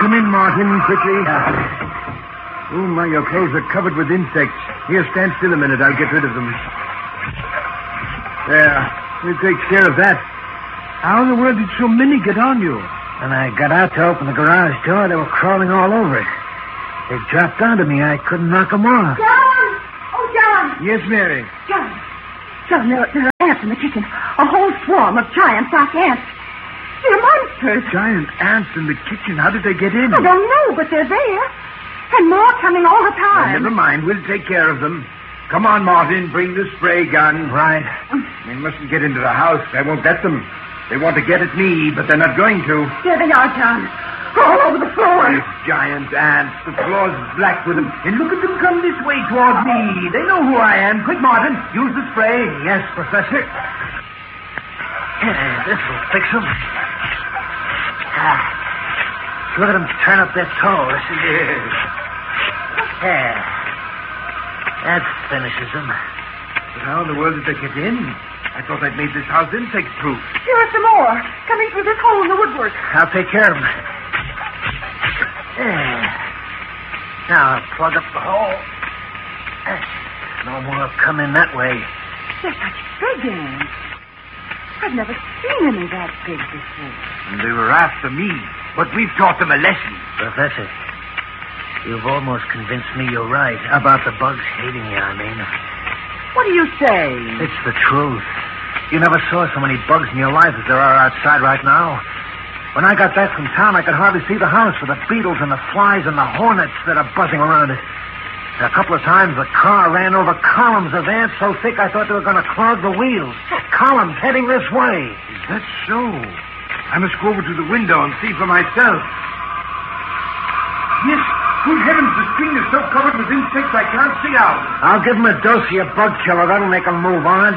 Come in, Martin, quickly. Oh, my, your clothes are covered with insects. Here, stand still a minute. I'll get rid of them. There. We'll take care of that. How in the world did so many get on you? When I got out to open the garage door, they were crawling all over it. They dropped onto me. I couldn't knock them off. John! Oh, John! Yes, Mary. John, there are ants in the kitchen. A whole swarm of giant black ants. They're monsters. Giant ants in the kitchen. How did they get in? I don't know, but they're there. And more coming all the time. Well, never mind. We'll take care of them. Come on, Martin. Bring the spray gun. Right. They mustn't get into the house. I won't let them. They want to get at me, but they're not going to. There they are, John. All over the floor. These giant ants. The floor's black with them. And look at them come this way toward me. They know who I am. Quick, Martin. Use the spray. Yes, Professor. This will fix them. Look at them turn up their toes. There. That finishes them. But how in the world did they get in? I thought I'd made this house insect-proof. Here are some more. Coming through this hole in the woodwork. I'll take care of them. There. Now I'll plug up the hole. No more come in that way. They're such big ants. I've never seen any that big before. And they were after me, but we've taught them a lesson. Professor, you've almost convinced me you're right about the bugs hating you, I mean. What do you say? It's the truth. You never saw so many bugs in your life as there are outside right now. When I got back from town, I could hardly see the house for the beetles and the flies and the hornets that are buzzing around it. And a couple of times the car ran over columns of ants so thick I thought they were going to clog the wheels. Columns heading this way. Is that so? I must go over to the window and see for myself. Yes, good heavens, the screen is so covered with insects I can't see out. I'll give them a dose of your bug killer. That'll make them move on.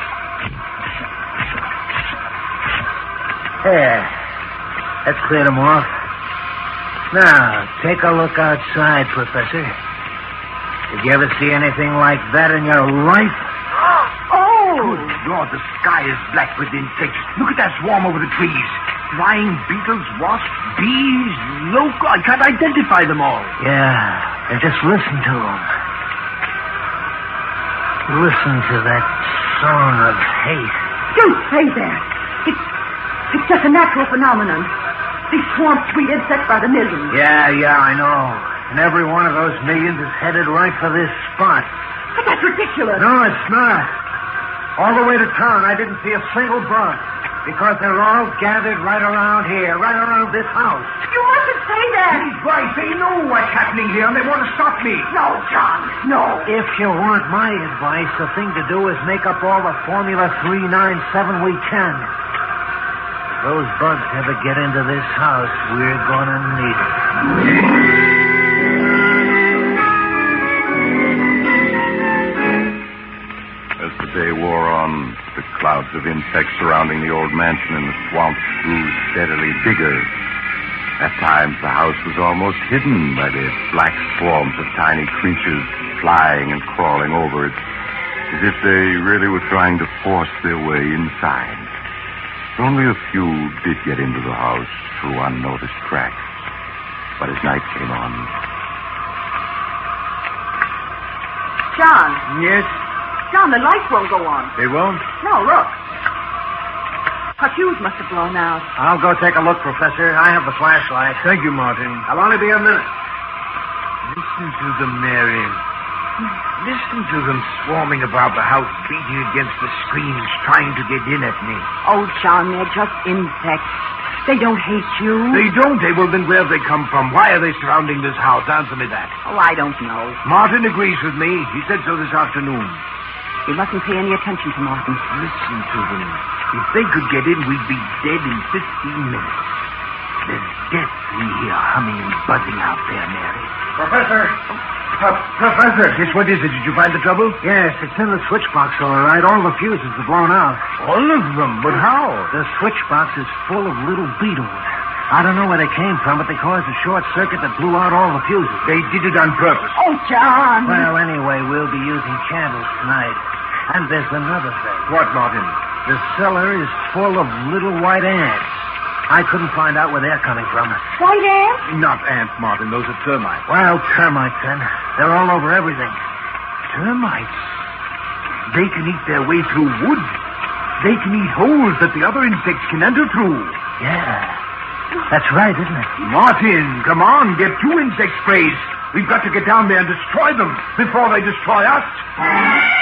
There. That cleared them off. Now, take a look outside, Professor. Did you ever see anything like that in your life? Oh! Good Lord, the sky is black with insects. Look at that swarm over the trees. Flying beetles, wasps, bees, I can't identify them all. Yeah, and just listen to them. Listen to that song of hate. Don't say that. It's just a natural phenomenon. These swarms breed insects by the millions. Yeah, I know. And every one of those millions is headed right for this spot. But that's ridiculous. No, it's not. All the way to town, I didn't see a single bug. Because they're all gathered right around here, right around this house. You mustn't say that. He's right. They know what's happening here, and they want to stop me. No, John, no. If you want my advice, the thing to do is make up all the Formula 397 we can. If those bugs ever get into this house, we're gonna need it. As the day wore on, the clouds of insects surrounding the old mansion in the swamps grew steadily bigger. At times, the house was almost hidden by the black swarms of tiny creatures flying and crawling over it, as if they really were trying to force their way inside. Only a few did get into the house through unnoticed cracks. But as night came on... John. Yes? John, the lights won't go on. They won't? No, look. Her fuse must have blown out. I'll go take a look, Professor. I have the flashlight. Thank you, Martin. I'll only be a minute. Listen to them, Mary. Listen to them swarming about the house, beating against the screens, trying to get in at me. Oh, John, they're just insects. They don't hate you. They don't? Well, then where have they come from? Why are they surrounding this house? Answer me that. Oh, I don't know. Martin agrees with me. He said so this afternoon. You mustn't pay any attention to Martin. Listen to them. If they could get in, we'd be dead in 15 minutes. There's death we hear humming and buzzing out there, Mary. Professor! Professor! Yes, what is it? Did you find the trouble? Yes, it's in the switch box, all right. All the fuses are blown out. All of them? But how? The switch box is full of little beetles. I don't know where they came from, but they caused a short circuit that blew out all the fuses. They did it on purpose. Oh, John! Well, anyway, we'll be using candles tonight. And there's another thing. What, Martin? The cellar is full of little white ants. I couldn't find out where they're coming from. White ants? Not ants, Martin. Those are termites. Well, termites, then. They're all over everything. Termites? They can eat their way through wood. They can eat holes that the other insects can enter through. Yeah. That's right, isn't it? Martin, come on. Get 2 insect sprays. We've got to get down there and destroy them before they destroy us.